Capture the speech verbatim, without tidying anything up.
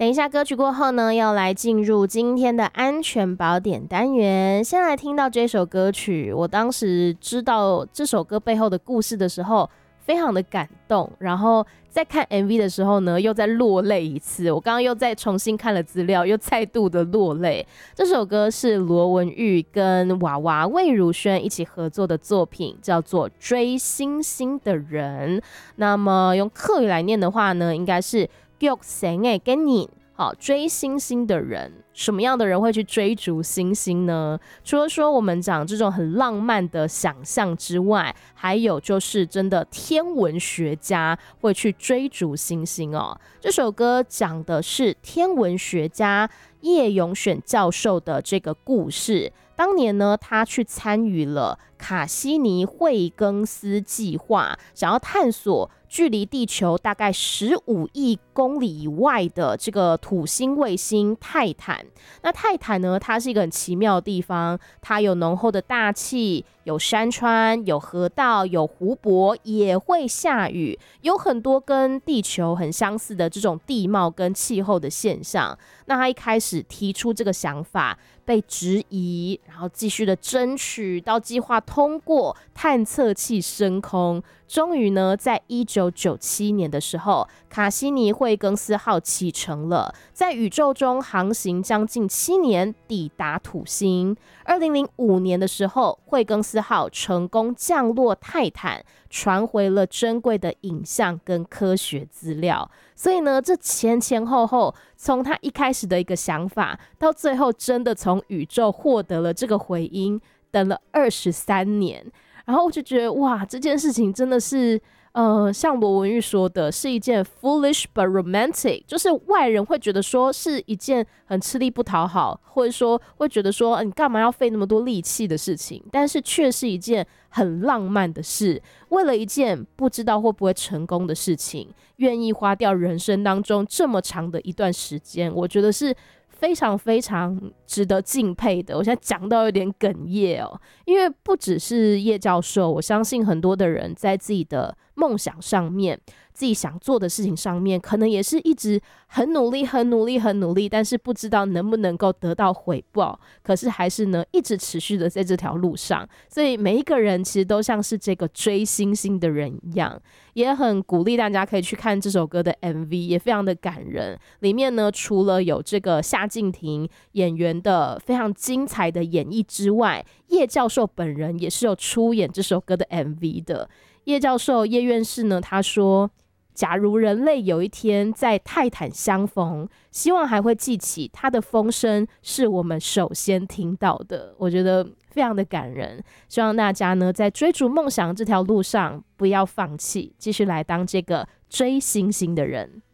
等一下歌曲过后呢，要来进入今天的安全宝典单元。先来听到这首歌曲，我当时知道这首歌背后的故事的时候非常的感动，然后在看 M V 的时候呢又再落泪一次。我刚刚又再重新看了资料，又再度的落泪。这首歌是罗文玉跟娃娃魏如萱一起合作的作品，叫做《追星星的人》。那么用客语来念的话呢，应该是追星的跟你好，追星星的人，什么样的人会去追逐星星呢？除了说我们讲这种很浪漫的想象之外，还有就是真的天文学家会去追逐星星哦。这首歌讲的是天文学家叶永选教授的这个故事。当年呢，他去参与了卡西尼惠更斯计划，想要探索距离地球大概十五亿公里以外的这个土星卫星泰坦。那泰坦呢，它是一个很奇妙的地方，它有浓厚的大气，有山川，有河道，有湖泊，也会下雨，有很多跟地球很相似的这种地貌跟气候的现象。那他一开始提出这个想法，被质疑，然后继续的争取，到计划通过，探测器升空。终于呢，在一九九七年的时候，卡西尼惠更斯号启程了，在宇宙中航行将近七年，抵达土星。二零零五年的时候，惠更斯号成功降落泰坦，传回了珍贵的影像跟科学资料。所以呢，这前前后后，从他一开始的一个想法，到最后真的从宇宙获得了这个回音，等了二十三年。然后我就觉得哇，这件事情真的是呃，像罗文玉说的，是一件 foolish but romantic， 就是外人会觉得说是一件很吃力不讨好，或者说会觉得说你干嘛要费那么多力气的事情，但是却是一件很浪漫的事。为了一件不知道会不会成功的事情，愿意花掉人生当中这么长的一段时间，我觉得是非常非常值得敬佩的。我现在讲到有点哽咽哦，因为不只是叶教授，我相信很多的人在自己的梦想上面，自己想做的事情上面，可能也是一直很努力很努力很努力，但是不知道能不能够得到回报，可是还是呢一直持续的在这条路上。所以每一个人其实都像是这个追星星的人一样，也很鼓励大家可以去看这首歌的 M V， 也非常的感人。里面呢除了有这个夏靖庭演员的非常精彩的演绎之外，叶教授本人也是有出演这首歌的 M V 的。叶教授叶院士呢，他说，假如人类有一天在泰坦相逢，希望还会记起他的风声是我们首先听到的。我觉得非常的感人，希望大家呢在追逐梦想这条路上不要放弃，继续来当这个追星星的人。